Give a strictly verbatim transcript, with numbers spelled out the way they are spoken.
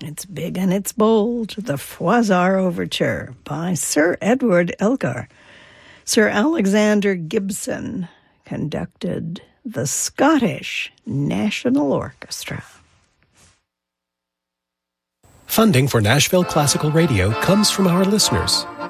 It's big and it's bold, the Froissart Overture by Sir Edward Elgar. Sir Alexander Gibson conducted the Scottish National Orchestra. Funding for Nashville Classical Radio comes from our listeners